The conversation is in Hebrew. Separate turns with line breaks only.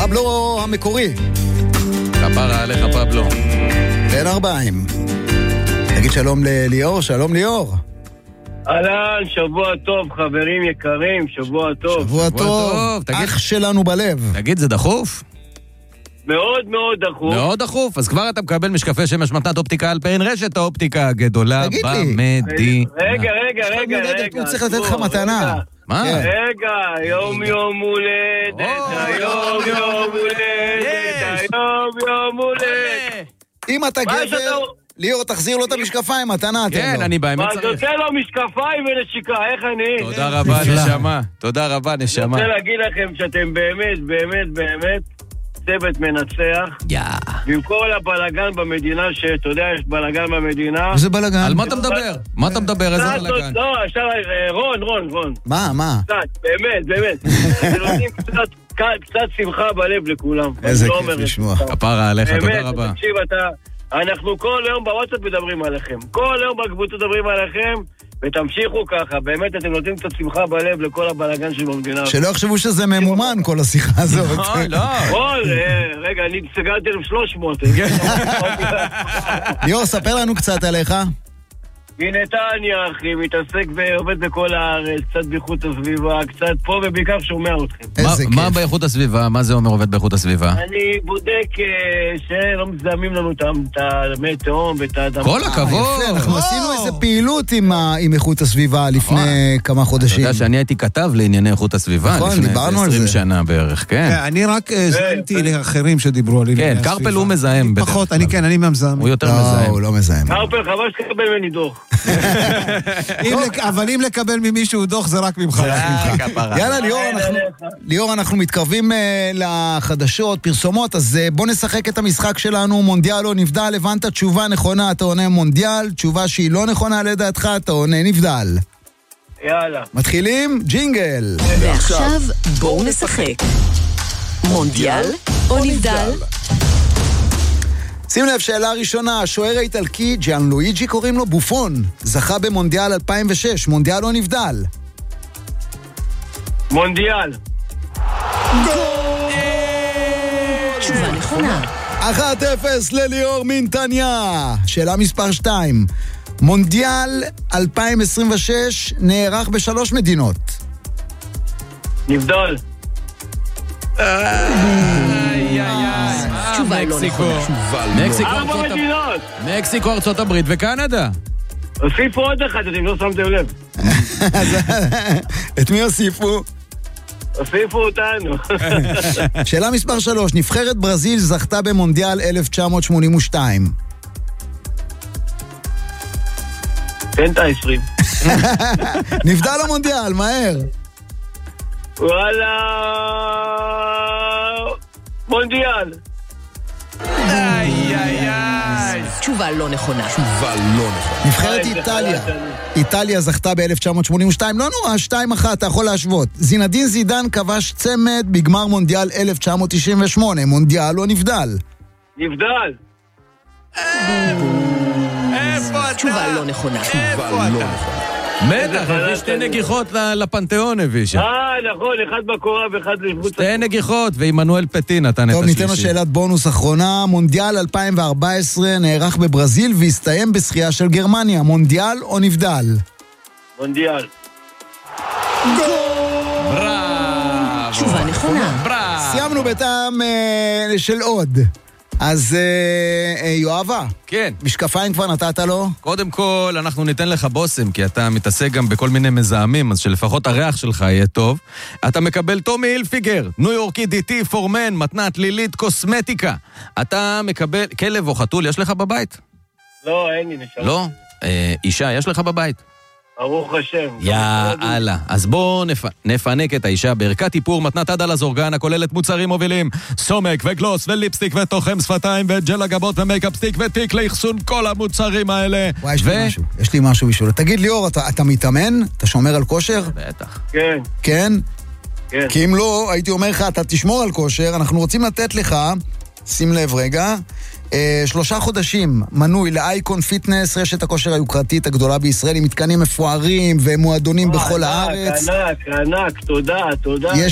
פבלו המקורי.
כפרה עליך פבלו.
בן 40. תגיד שלום לליאור, שלום ליאור.
אהלן, שבוע טוב חברים יקרים, שבוע טוב.
שבוע טוב, אח שלנו בלב.
תגיד, זה דחוף?
מאוד מאוד דחוף.
מאוד דחוף, אז כבר אתה מקבל משקפי שמש מתנת אופטיקה אלפיין, רשת האופטיקה הגדולה במדינה.
רגע.
הוא צריך לתת לך מתנה.
מה?
רגע, יום הולדת, היום יום הולדת.
אם אתה גבר, ליאור, תחזיר לו את המשקפיים, מתנה.
כן, אני באמת
צריך. מה, נותן לו משקפיים ונשיקה, איך אני?
תודה רבה, נשמה. תודה רבה, נשמה.
אני רוצה להגיד לכם שאתם באמת צוות מנצח. ועם כל הבלגן במדינה, שאתה יודע, יש בלגן במדינה.
איזה בלגן?
על מה אתה מדבר? מה אתה מדבר? איזה בלגן?
לא, עכשיו, רון.
מה?
קצת, באמת. אתם נותנים קצת שמחה בלב לכולם.
איזה כיף לשמוע.
כפרה עליך, תודה רבה.
באמת, תקשיב, אנחנו כל היום בוואטסאפ מדברים עליכם. כל היום בקבוצות מדברים עליכם. ותמשיכו ככה, באמת אתם נותנים קצת שמחה בלב לכל הבלגן של המדינה.
שלא יחשבו שזה ממומן כל השיחה הזאת.
לא.
רגע, אני סגרתי 1,300.
ליאור, ספר לנו קצת עליך.
מנתניה, אחי, מתעסק ועובד בכל הארץ, קצת באיכות הסביבה, קצת פה ובעיקר שומע אתכם.
מה באיכות הסביבה? מה זה אומר עובד באיכות הסביבה?
אני בודק שלא מזהמים לנו את המי תהום ואת האדמה.
כל הכבוד.
אנחנו עשינו איזה פעילות עם איכות הסביבה לפני כמה חודשים.
אתה יודע שאני הייתי כתב לענייני איכות הסביבה לפני 20 שנה בערך, כן.
אני רק זמתי לאחרים שדיברו על ענייני הסביבה.
כן, קרפל הוא מזהם.
פחות, אני מהמזהם.
הוא יותר מזהם.
הוא לא מזהם.
קרפל, חבל שתקבל ממני דוח.
אבל אם לקבל ממישהו דוח זה רק ממך.
יאללה, ליאור, אנחנו מתקרבים לחדשות, פרסומות, אז בוא נשחק את המשחק שלנו, מונדיאל או נבדל. הבנת תשובה נכונה, אתה עונה מונדיאל, תשובה שהיא לא נכונה לדעתך, אתה עונה נבדל.
יאללה.
מתחילים, ג'ינגל.
ועכשיו בואו נשחק. מונדיאל או נבדל?
שים לב, שאלה ראשונה, השוער האיטלקי ג'אן לואיג'י קוראים לו בופון, זכה במונדיאל 2006, מונדיאל או נבדל?
מונדיאל.
תשובה נכונה.
1-0 לליאור מנתניה. שאלה מספר 2, מונדיאל 2026 נערך ב3 מדינות.
נבדל.
תשובה לא נכונה.
מקסיקו, ארצות הברית וקנדה.
הוסיפו עוד אחד, אתם לא שמתם לב.
את מי הוסיפו?
הוסיפו אותנו.
שאלה מספר 3, נבחרת ברזיל זכתה במונדיאל 1982.
תן את ה-20.
נבדל המונדיאל, מהר.
וואלה... מונדיאל.
תשובה לא נכונה.
נבחרת איטליה זכתה ב-1982, לא נורא, 2-1, אתה יכול להשוות. זינדין זידן כבש צמד בגמר מונדיאל 1998, מונדיאל או נבדל?
נבדל.
תשובה לא נכונה.
בטח, הביא 2 נגיחות לפנתיאון הביא שם.
נכון, אחד בקורה ואחד לבוץ.
2 נגיחות, ועמנואל פטין נתן את השלישי.
טוב, ניתן לו שאלת בונוס אחרונה. מונדיאל 2014 נערך בברזיל והסתיים בזכייה של גרמניה. מונדיאל או נבדל?
מונדיאל.
בראבו.
תשובה נכונה.
סיימנו בטעם של עוד. אז יואבה,
כן.
משקפיים כבר נתת לו?
קודם כל, אנחנו ניתן לך בוסם, כי אתה מתעסק גם בכל מיני מזהמים, אז שלפחות הריח שלך יהיה טוב. אתה מקבל טומי הילפיגר, ניו יורקי דיטי פורמן, מתנת לילית קוסמטיקה. אתה מקבל כלב או חתול, יש לך בבית?
לא, אין לי נשאר.
לא? אישה, יש לך בבית?
ברוך השם.
יאללה, אז בואו נפנק את האישה בערכת איפור מתנת עד על הזורגן הכוללת מוצרים מובילים, סומק וגלוס וליפסטיק ותוחם שפתיים וג'ל הגבות ומייקאפ סטיק ותיק לאחסון כל המוצרים האלה.
וואי, יש לי משהו בשביל. תגיד ליאור, אתה מתאמן? אתה שומר על כושר?
בטח.
כן.
כן?
כן.
כי אם לא, הייתי אומר לך, אתה תשמור על כושר, אנחנו רוצים לתת לך, שים לב רגע, 3 חודשים מנוי לאייקון פיטנס, רשת הכושר היוקרתית הגדולה בישראל, עם מתקנים מפוארים ומועדונים בכל הארץ.
ענק, תודה.